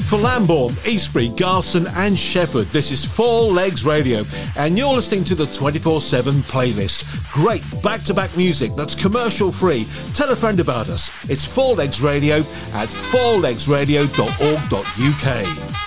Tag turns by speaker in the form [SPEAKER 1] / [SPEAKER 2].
[SPEAKER 1] for Lambourne, Eastbury, Garston and Shefford. This is Four Legs Radio and you're listening to the 24/7 playlist. Great back-to-back music that's commercial free. Tell a friend about us. It's Four Legs Radio at fourlegsradio.org.uk.